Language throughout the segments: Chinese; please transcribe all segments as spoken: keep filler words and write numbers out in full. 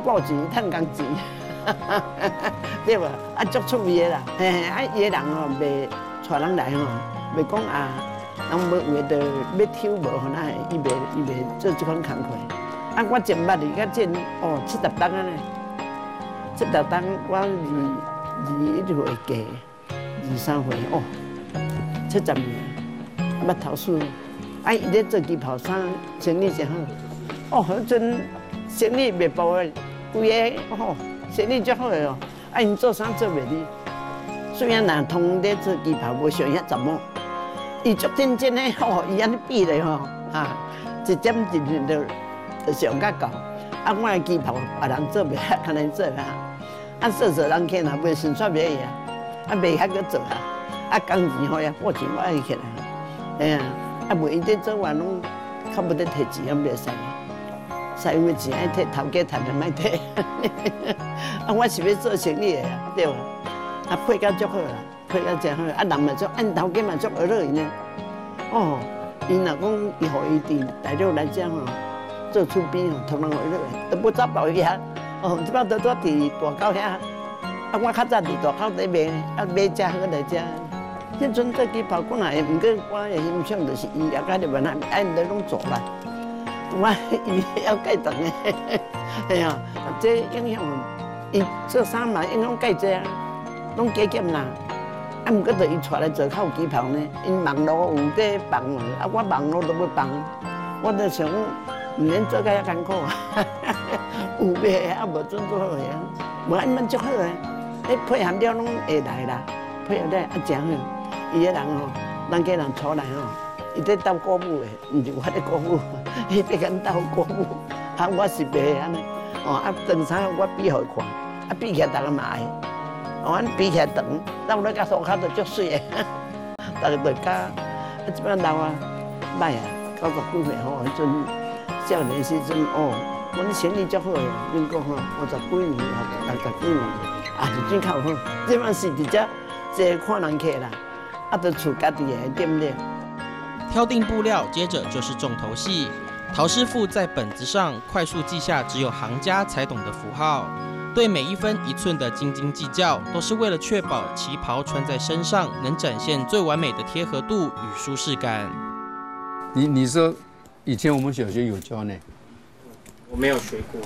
报钱，趁工钱，对无？啊，足趣味的啦。嘿嘿，啊，伊个人吼，袂带人来吼，袂讲啊，人无为着要抽无吼，那伊袂伊袂做这款工课。啊，我前捌伊甲这哦七十档啊呢，七十档我二二一岁嫁，二三岁哦，七十年，捌头输。啊，伊咧做旗袍衫，生意真好。哦，迄阵生意袂薄诶，规个哦，生意足好诶哦。啊，因做衫做袂哩，虽然若通咧做旗袍，无像遐十毛，伊足认真诶哦，伊安尼比咧吼，啊，一点一点就就上较高。啊，我诶旗袍别人做袂遐安尼做啊，啊，做做人客若袂顺煞袂去啊，啊，袂遐去做啊，啊，工钱好呀，报钱我爱起来，哎呀。啊，袂伊咧做完拢较无得摕钱，啊，袂使，使有钱爱摕头家趁，莫摕。啊，我是要做生意的啊，对无？啊，配甲足好啦，配甲真好。啊，人嘛足，按头家嘛足学乐因呢。哦，伊若讲伊互伊伫大陆来讲吼，做厝边吼，同人学乐的，都不走跑去遐。哦，即摆都都伫大口遐。啊，我较早伫大口底卖，啊卖食好来食。迄阵做旗袍过来，毋过我的欣赏就是伊也甲你问啊，爱你拢做啦。我伊要介长的，哎呀，这影响伊做衫嘛影响介济啊，拢加减啦。啊，毋过着伊带来做口旗袍呢，因网络有在放啊，我网络都要放，我着想毋免做甲遐艰苦啊。有卖啊，无准做好个啊，无安尼足好个，你配合了拢会来啦，配合了啊真好。伊个人吼，咱家人出来吼，伊在斗鼓舞的，毋是我咧鼓舞，伊在跟斗鼓舞。啊，我是卖安尼，哦，啊，长衫我比互伊看，啊，比起来大家嘛爱，哦，安比起来长，咱咧甲手脚都足水的，大家都甲，啊，即摆老啊，歹啊，九十几岁吼，迄阵少年时阵哦，阮生意足好个，恁讲吼，五十几年啊，六十几年，啊，是真较好。即摆是伫遮坐看人客啦。啊，就厝家己的，对不对？ 挑定布料，接着就是重头戏。陶师傅在本子上快速记下只有行家才懂的符号，对每一分一寸的斤斤计较，都是为了确保旗袍穿在身上能展现最完美的贴合度与舒适感。 你你说，以前我们小学有教呢？ 我没有学过。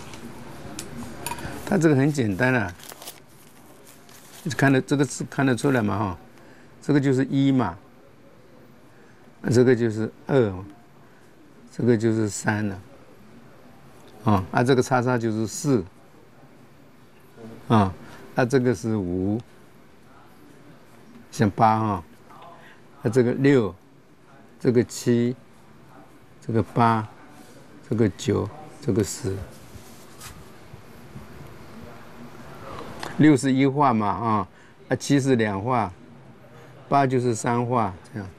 它这个很简单啊，看得这个字看得出来嘛哈。这个就是一嘛，这个就是二，这个就是三了，啊，啊这个叉叉就是四，啊，啊这个是五，像八哈，啊这个六，这个七，这个八，这个九，这个十，六是一画嘛啊，啊七是两画。八就是三画，这样。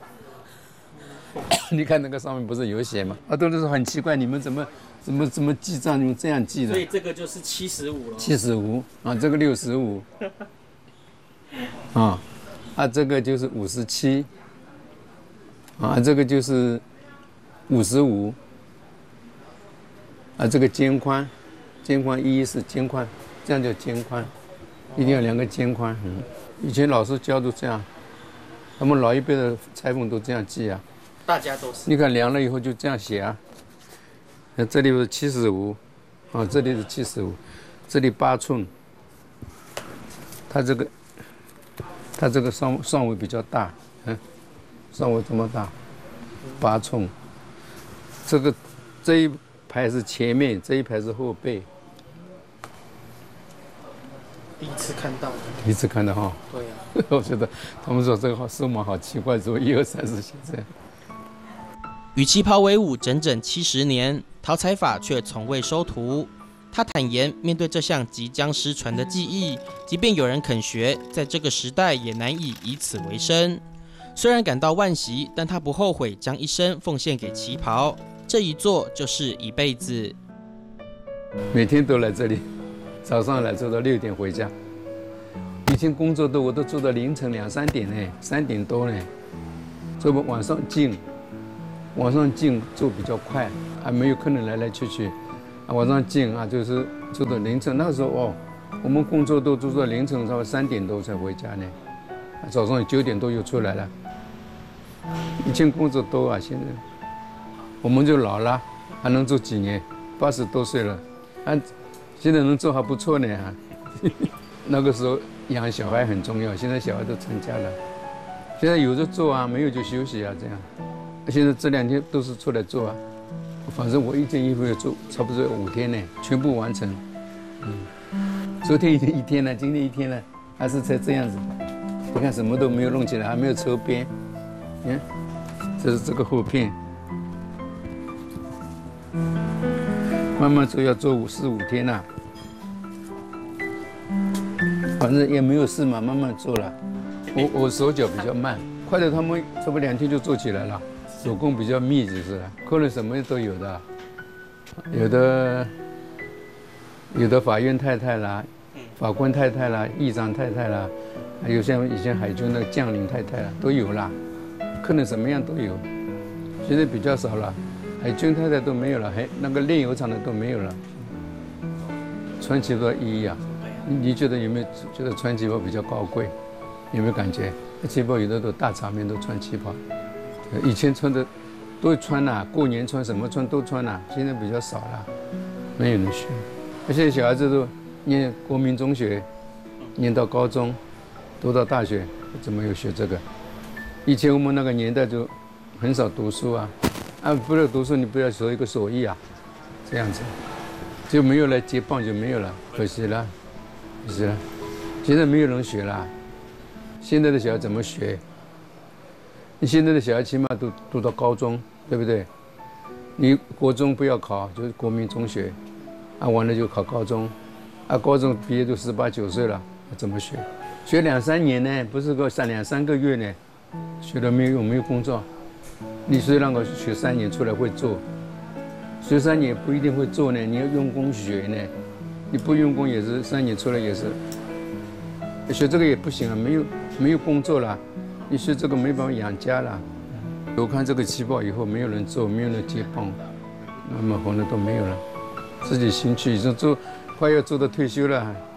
你看那个上面不是有写吗？啊，都是很奇怪，你们怎么怎么怎么记账？你们这样记的？ 所以这个就是七十五了。 七十五啊，这个六十五，啊，啊这个就是五十七，啊这个就是五十五，啊这个肩宽，肩宽一是肩宽，这样叫肩宽，一定要量个肩宽。嗯，以前老师教都这样。他们老一辈的裁缝都这样记啊， 大家都是。 你看量了以后就这样写啊。那这里是七十五，啊，这里是七十五，这里八寸。它这个，它这个上上围比较大，嗯，上围这么大，八寸。这个这一排是前面，这一排是后背。 第一次看到的。 第一次看到哈。 对呀、啊。 我觉得他们说这个数码好奇怪，怎么一二三四写这样？ 与旗袍为伍整整七十年，陶彩法却从未收徒。他坦言，面对这项即将失传的技艺，即便有人肯学，在这个时代也难以以此为生。虽然感到惋惜，但他不后悔将一生奉献给旗袍，这一做就是一辈子。 每天都来这里，早上来做到六点回家。以前工作都我都做到凌晨两三点呢，三点多呢。这不晚上进，晚上进做比较快，还没有客人来来去去， 晚上进啊，就是做到凌晨。那时候哦，我们工作都做到凌晨，差不多三点多才回家呢。早上九点多又出来了。以前工作多啊，现在我们就老了，还能做几年？八十多岁了，啊，现在能做还不错呢啊。那个时候养小孩很重要，现在小孩都成家了，现在有的做啊，没有就休息啊，这样。现在这两天都是出来做啊，反正我一件衣服要做差不多五天呢，全部完成。嗯，昨天已经一天了，今天一天了，还是才这样子。你看什么都没有弄起来，还没有抽边。你看，这是这个后片，慢慢做要做五四五天呐、啊。反正也没有事嘛，慢慢做了。我我手脚比较慢，快的他们差不多两天就做起来了。手工比较密，就是了，客人什么都有的，有的有的法院太太啦，法官太太啦，议长太太啦，还有像以前海军的将领太太啦，都有啦。客人什么样都有，现在比较少了，海军太太都没有了，还那个炼油厂的都没有了。穿旗袍意义啊，你觉得有没有觉得穿旗袍比较高贵？有没有感觉？旗袍有的都大场面都穿旗袍。以前穿的都穿啦、啊，过年穿什么穿都穿啦、啊，现在比较少了，没有人学。而且小孩子都念国民中学，念到高中，读到大学，怎么有学这个？以前我们那个年代就很少读书啊，啊，不是读书你不要学一个手艺啊，这样子就没有来接棒就没有了，可惜了，可惜了。现在没有人学了，现在的小孩怎么学？你现在的小孩起码都读到高中，对不对？你国中不要考，就是国民中学，啊，完了就考高中，啊，高中毕业都十八九岁了，怎么学？学两三年呢，不是个三两三个月呢，学了没有没有工作？你虽然我学三年出来会做，学三年不一定会做呢，你要用功学呢，你不用功也是三年出来也是，学这个也不行啊，没有没有工作了。你学这个没办法养家了。我看这个旗袍以后，没有人做，没有人接棒，慢慢红的都没有了。自己兴趣已经做，快要做到退休了。